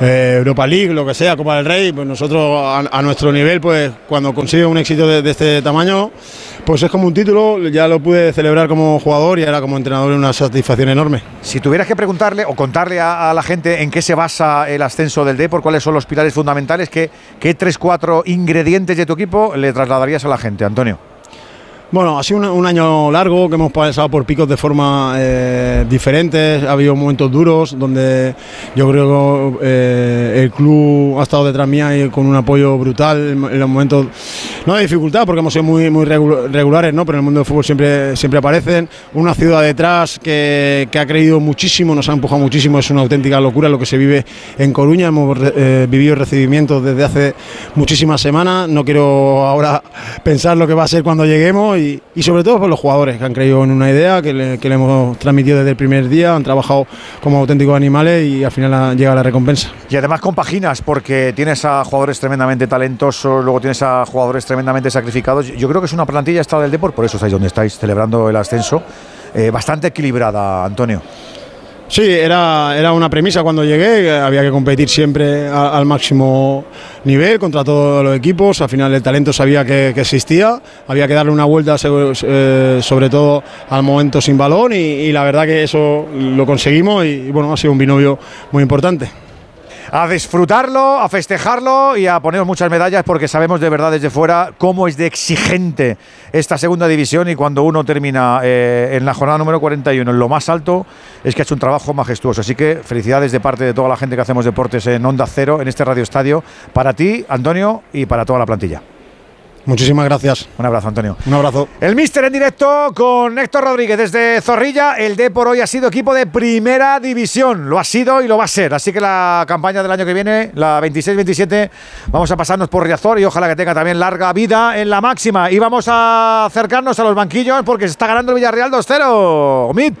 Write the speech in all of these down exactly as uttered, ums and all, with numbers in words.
eh, Europa League, lo que sea, Copa del Rey, pues nosotros a, a nuestro nivel, pues cuando consigue un éxito de, de este tamaño, pues es como un título, ya lo pude celebrar como jugador y ahora como entrenador una satisfacción enorme. Si tuvieras que preguntarle o contarle a, a la gente en qué se basa el ascenso del Depor, cuáles son los pilares fundamentales, qué, qué tres, cuatro ingredientes de tu equipo le trasladarías a la gente, Antonio. Bueno, ha sido un, un año largo que hemos pasado por picos de forma eh, diferentes, ha habido momentos duros donde yo creo que eh, el club ha estado detrás mía y con un apoyo brutal en los momentos, no de dificultad porque hemos sido muy, muy regulares, ¿no? Pero en el mundo del fútbol siempre, siempre aparecen, una ciudad detrás que, que ha creído muchísimo, nos ha empujado muchísimo, es una auténtica locura lo que se vive en Coruña, hemos eh, vivido recibimientos desde hace muchísimas semanas, no quiero ahora pensar lo que va a ser cuando lleguemos. Y, y sobre todo por los jugadores que han creído en una idea que le, que le hemos transmitido desde el primer día, han trabajado como auténticos animales y al final llega la recompensa. Y además compaginas porque tienes a jugadores tremendamente talentosos, luego tienes a jugadores tremendamente sacrificados. Yo creo que es una plantilla esta del Depor, por eso estáis donde estáis celebrando el ascenso, eh, bastante equilibrada, Antonio. Sí, era, era una premisa cuando llegué, había que competir siempre a, al máximo nivel contra todos los equipos, al final el talento sabía que, que existía, había que darle una vuelta sobre, eh, sobre todo al momento sin balón y, y la verdad que eso lo conseguimos y, y bueno, ha sido un binomio muy importante. A disfrutarlo, a festejarlo y a poner muchas medallas porque sabemos de verdad desde fuera cómo es de exigente esta segunda división y cuando uno termina eh, en la jornada número cuarenta y uno en lo más alto es que ha hecho un trabajo majestuoso. Así que felicidades de parte de toda la gente que hacemos deportes en Onda Cero, en este Radio Estadio, para ti, Antonio, y para toda la plantilla. Muchísimas gracias. Un abrazo, Antonio. Un abrazo. El míster en directo con Héctor Rodríguez desde Zorrilla. El Depor hoy ha sido equipo de primera división. Lo ha sido y lo va a ser. Así que la campaña del año que viene, la veintiséis veintisiete, vamos a pasarnos por Riazor y ojalá que tenga también larga vida en la máxima. Y vamos a acercarnos a los banquillos porque se está ganando el Villarreal dos cero. Omid.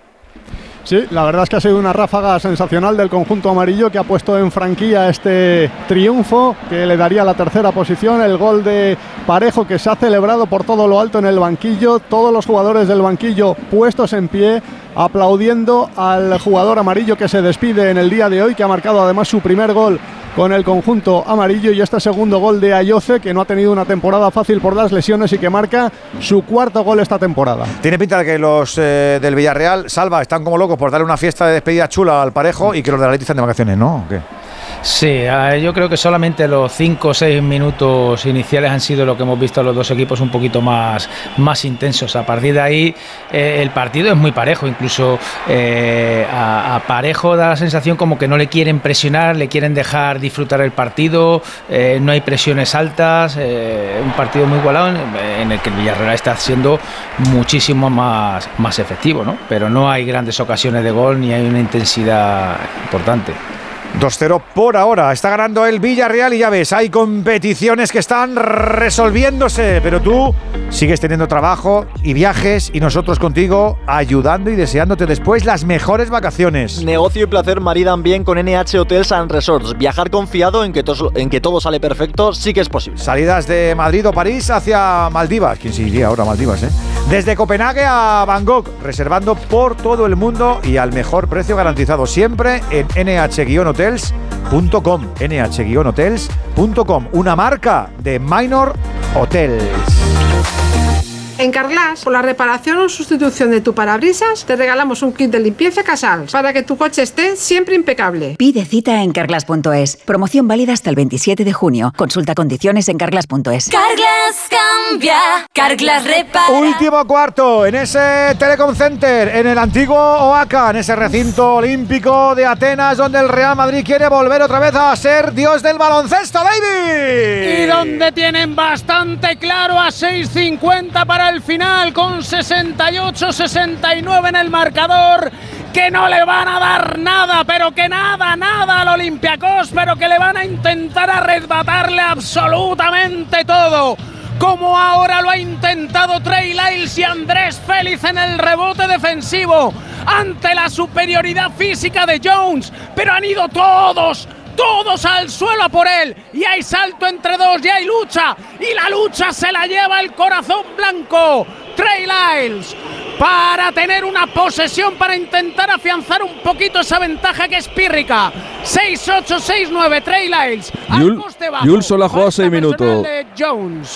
Sí, la verdad es que ha sido una ráfaga sensacional del conjunto amarillo que ha puesto en franquía este triunfo que le daría la tercera posición, el gol de Parejo que se ha celebrado por todo lo alto en el banquillo, todos los jugadores del banquillo puestos en pie, aplaudiendo al jugador amarillo que se despide en el día de hoy, que ha marcado además su primer gol con el conjunto amarillo y este segundo gol de Ayoce, que no ha tenido una temporada fácil por las lesiones y que marca su cuarto gol esta temporada. Tiene pinta de que los eh, del Villarreal, Salva, están como locos por darle una fiesta de despedida chula al Parejo y que los de la Atleti están de vacaciones, ¿no? ¿O qué? Sí, yo creo que solamente los cinco o seis minutos iniciales han sido lo que hemos visto a los dos equipos un poquito más, más intensos. A partir de ahí eh, el partido es muy parejo, incluso eh, a, a Parejo da la sensación como que no le quieren presionar, le quieren dejar disfrutar el partido, eh, no hay presiones altas, eh, un partido muy igualado en, en el que el Villarreal está siendo muchísimo más, más efectivo, ¿no? Pero no hay grandes ocasiones de gol ni hay una intensidad importante. dos cero por ahora, está ganando el Villarreal y ya ves, hay competiciones que están resolviéndose, pero tú sigues teniendo trabajo y viajes y nosotros contigo ayudando y deseándote después las mejores vacaciones. Negocio y placer maridan bien con N H Hotels and Resorts. Viajar confiado en que, to- en que todo sale perfecto sí que es posible. Salidas de Madrid o París hacia Maldivas. ¿Quién se iría ahora a Maldivas, eh? Desde Copenhague a Bangkok, reservando por todo el mundo y al mejor precio garantizado. Siempre en N H hotels punto com. N H hotels punto com. Una marca de Minor Hotels. En Carglass, por la reparación o sustitución de tu parabrisas, te regalamos un kit de limpieza Casals para que tu coche esté siempre impecable. Pide cita en carglass punto es. Promoción válida hasta el veintisiete de junio. Consulta condiciones en carglass punto es. Carglass cambia, Carglass repara. Último cuarto en ese Telecom Center, en el antiguo Oaca, en ese recinto olímpico de Atenas, donde el Real Madrid quiere volver otra vez a ser dios del baloncesto, David. Y donde tienen bastante claro a seis cincuenta para el final, con sesenta y ocho sesenta y nueve en el marcador, que no le van a dar nada, pero que nada, nada al Olympiacos, pero que le van a intentar arrebatarle absolutamente todo, como ahora lo ha intentado Trey Lyles y Andrés Félix en el rebote defensivo ante la superioridad física de Jones, pero han ido todos todos al suelo a por él, y hay salto entre dos y hay lucha, y la lucha se la lleva el corazón blanco. Trey Lyles para tener una posesión, para intentar afianzar un poquito esa ventaja que es pírrica. seis ocho, seis nueve, Trey Lyles. Yul, Yul solo ha jugado seis minutos. Jones.